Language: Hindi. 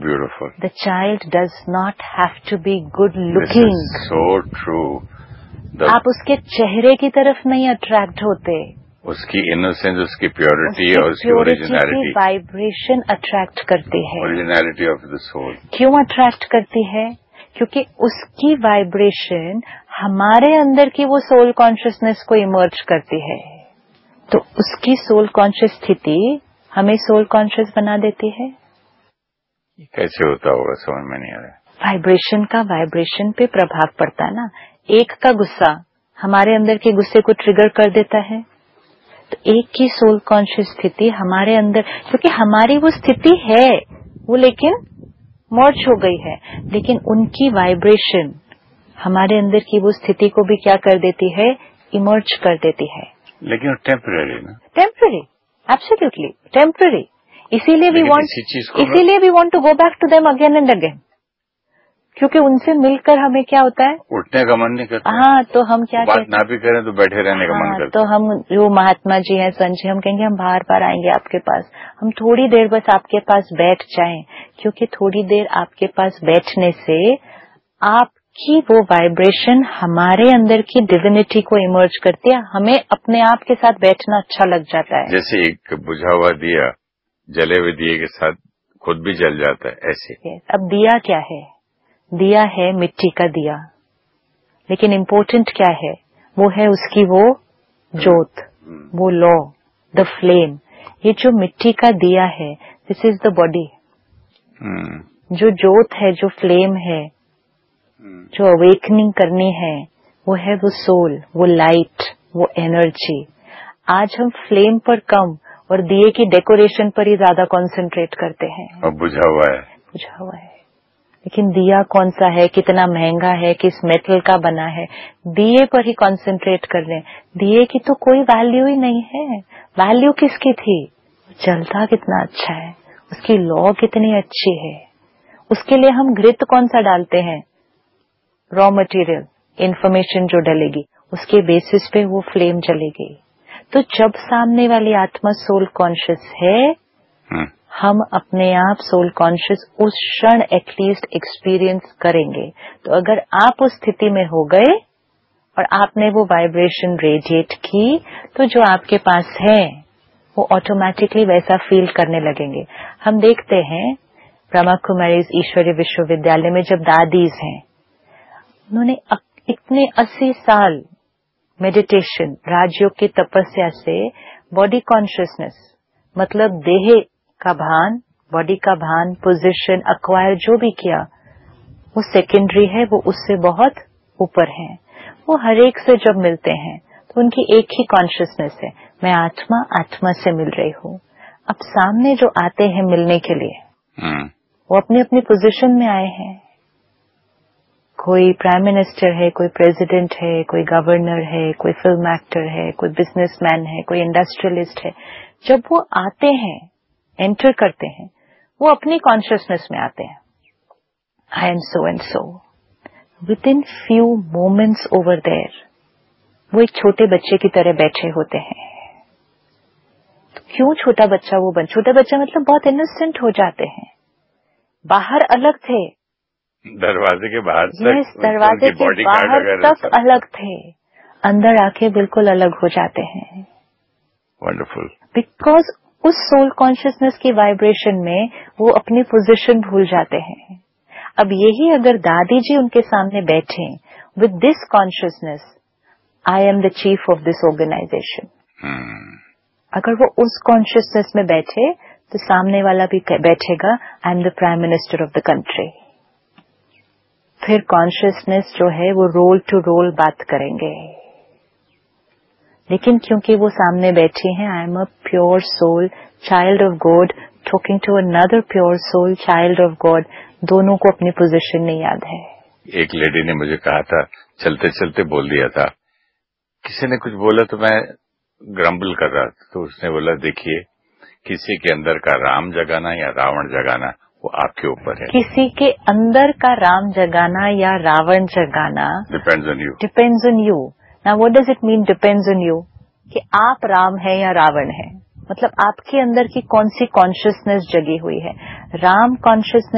beautiful. The child does not have to be good looking. This is so true. आप उसके चेहरे की तरफ नहीं अट्रैक्ट होते, उसकी इनोसेंस, उसकी प्योरिटी और उसकी ओरिजिनलिटी, वाइब्रेशन अट्रैक्ट करती है. Originality of the soul. क्यों अट्रैक्ट करती है? क्योंकि उसकी वाइब्रेशन हमारे अंदर की वो सोल कॉन्शियसनेस को इमर्ज करती है. तो उसकी सोल कॉन्शियस स्थिति हमें सोल कॉन्शियस बना देती है. कैसे होता होगा समझ में नहीं आ रहा. वाइब्रेशन का वाइब्रेशन पे प्रभाव पड़ता है ना. एक का गुस्सा हमारे अंदर के गुस्से को ट्रिगर कर देता है, तो एक की सोल कॉन्शियस स्थिति हमारे अंदर, क्योंकि हमारी वो स्थिति है वो लेकिन मर्ज हो गई है, लेकिन उनकी वाइब्रेशन हमारे अंदर की वो स्थिति को भी क्या कर देती है, इमर्ज कर देती है. लेकिन टेम्पररी ना. Temporary, absolutely temporary. इसीलिए we want to go back to them again and again, क्योंकि उनसे मिलकर हमें क्या होता है, उठने का मन नहीं करता. हाँ, तो हम क्या बात ना भी करें तो बैठे रहने का मन करता. तो हम जो महात्मा जी हैं, संत जी, हम कहेंगे हम बार बार आएंगे आपके पास, हम थोड़ी देर बस आपके पास बैठ जाएं, क्योंकि थोड़ी देर आपके पास बैठने से आपकी वो वाइब्रेशन हमारे अंदर की डिविनिटी को इमर्ज करती है. हमें अपने आप के साथ बैठना अच्छा लग जाता है. जैसे एक बुझा हुआ दिया जले हुए दिए के साथ खुद भी जल जाता है, ऐसे. अब दिया क्या है? दिया है मिट्टी का दिया, लेकिन इम्पोर्टेंट क्या है, वो है उसकी वो जोत, वो लॉ, द फ्लेम. ये जो मिट्टी का दिया है, दिस इज द बॉडी. जो जोत है, जो फ्लेम है, जो अवेकनिंग करनी है, वो है वो सोल, वो लाइट, वो एनर्जी. आज हम फ्लेम पर कम और दिए की डेकोरेशन पर ही ज्यादा कंसंट्रेट करते हैं. अब बुझा हुआ है. लेकिन दिया कौन सा है, कितना महंगा है, किस मेटल का बना है, दिए पर ही कंसंट्रेट कर रहे हैं. दिए की तो कोई वैल्यू ही नहीं है. वैल्यू किसकी थी? जलता कितना अच्छा है, उसकी लॉ कितनी अच्छी है. उसके लिए हम घृत कौन सा डालते हैं? रॉ मटेरियल, इंफॉर्मेशन जो डलेगी उसके बेसिस पे वो फ्लेम जलेगी. तो जब सामने वाली आत्मा सोल कॉन्शियस है, हम अपने आप सोल कॉन्शियस उस क्षण एटलीस्ट एक्सपीरियंस करेंगे. तो अगर आप उस स्थिति में हो गए और आपने वो वाइब्रेशन रेडिएट की, तो जो आपके पास है वो ऑटोमेटिकली वैसा फील करने लगेंगे. हम देखते हैं ब्रह्मा कुमारीज ईश्वरीय विश्वविद्यालय में जब दादीज हैं, उन्होंने इतने 80 साल मेडिटेशन, राजयोग की तपस्या से बॉडी कॉन्शियसनेस, मतलब देह का भान, बॉडी का भान, पोजीशन अक्वायर जो भी किया, वो सेकेंडरी है, वो उससे बहुत ऊपर है. वो हर एक से जब मिलते हैं तो उनकी एक ही कॉन्शियसनेस है, मैं आत्मा, आत्मा से मिल रही हूँ. अब सामने जो आते हैं मिलने के लिए, वो अपनी अपनी पोजीशन में आए हैं. कोई प्राइम मिनिस्टर है, कोई प्रेसिडेंट है, कोई गवर्नर है, कोई फिल्म एक्टर है, कोई बिजनेसमैन है, कोई इंडस्ट्रियलिस्ट है. जब वो आते हैं, एंटर करते हैं, वो अपनी कॉन्शियसनेस में आते हैं. I am so and so. With in few moments over there वो एक छोटे बच्चे की तरह बैठे होते हैं. तो क्यों छोटा बच्चा छोटा बच्चा मतलब बहुत इनोसेंट हो जाते हैं. बाहर अलग थे, दरवाजे के बाहर तक, दरवाजे के बाहर तक अलग थे, अंदर आके बिल्कुल अलग हो जाते हैं. वंडरफुल. बिकॉज उस सोल कॉन्शियसनेस की वाइब्रेशन में वो अपनी पोजीशन भूल जाते हैं. अब यही अगर दादी जी उनके सामने बैठे with this consciousness, I am the chief of this organisation, अगर वो उस कॉन्शियसनेस में बैठे तो सामने वाला भी बैठेगा, I am the prime minister of the country. फिर कॉन्शियसनेस जो है वो रोल टू रोल बात करेंगे. लेकिन क्योंकि वो सामने बैठी हैं, I am a pure soul child of God talking to another pure soul child of God, दोनों को अपनी पोजीशन नहीं याद है. एक लेडी ने मुझे कहा था, चलते चलते बोल दिया था, किसी ने कुछ बोला तो मैं ग्रम्बल कर रहा था, तो उसने बोला देखिए, किसी के अंदर का राम जगाना या रावण जगाना वो आपके ऊपर है. किसी के अंदर का राम जगाना या रावण जगाना depends on you. Depends on you. Now what does it mean depends on you? कि आप राम है या रावण है, मतलब आपके अंदर की कौन सी कॉन्शियसनेस जगी हुई है. राम कॉन्शियसनेस